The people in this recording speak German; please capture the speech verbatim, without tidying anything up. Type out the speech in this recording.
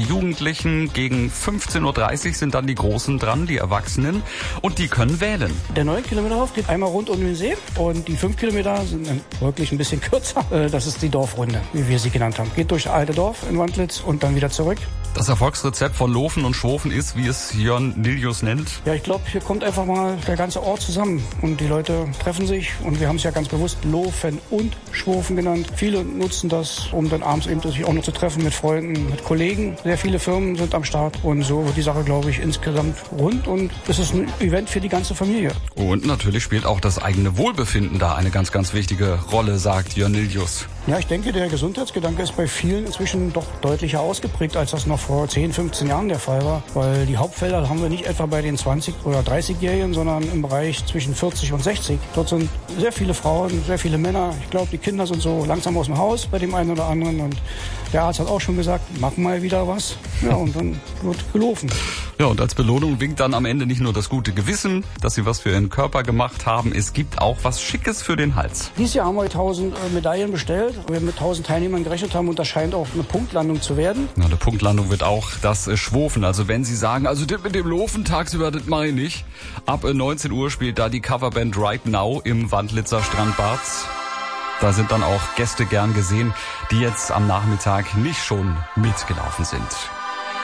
Jugendlichen. Gegen fünfzehn Uhr dreißig sind dann die Großen dran, die Erwachsenen. Und die können wählen. Der neun Kilometer Lauf geht einmal rund um den See. Und die fünf Kilometer sind wirklich ein bisschen kürzer. Das ist die Dorfrunde, wie wir sie genannt haben. Geht durch das alte Dorf in Wandlitz und dann wieder zurück. Das Erfolgsrezept von Lofen und Schwofen ist, wie es Jörn Nilius nennt. Ja, ich glaube, hier kommt einfach mal der ganze Ort zusammen. Und die Leute treffen sich. Und wir haben es ja ganz bewusst Lofen und Schwofen genannt. Viele nutzen das, um dann abends eben sich auch noch zu treffen mit Freunden, mit Kollegen. Sehr viele Firmen sind am Start. Und so wird die Sache, glaube ich, insgesamt rund. Und es ist ein Event für die ganze Familie. Und natürlich spielt auch das eigene Wohlbefinden da eine ganz, ganz wichtige Rolle, sagt Jörn Nilius. Ja, ich denke, der Gesundheitsgedanke ist bei vielen inzwischen doch deutlicher ausgeprägt, als das noch vor zehn, fünfzehn Jahren der Fall war. Weil die Hauptfelder haben wir nicht etwa bei den zwanzig- oder dreißigjährigen, sondern im Bereich zwischen vierzig und sechzig. Dort sind sehr viele Frauen, sehr viele Männer. Ich glaube, die Kinder sind so langsam aus dem Haus bei dem einen oder anderen. Und der Arzt hat auch schon gesagt, mach mal wieder was. Ja, und dann wird gelaufen. Ja, und als Belohnung winkt dann am Ende nicht nur das gute Gewissen, dass sie was für ihren Körper gemacht haben. Es gibt auch was Schickes für den Hals. Dieses Jahr haben wir tausend Medaillen bestellt. Wir mit tausend Teilnehmern gerechnet haben und das scheint auch eine Punktlandung zu werden. Na, eine Punktlandung wird auch das äh, Schwofen. Also wenn Sie sagen, also das mit dem Lofen tagsüber, das mache ich nicht. Ab äh, neunzehn Uhr spielt da die Coverband Right Now im Wandlitzer Strandbad. Da sind dann auch Gäste gern gesehen, die jetzt am Nachmittag nicht schon mitgelaufen sind.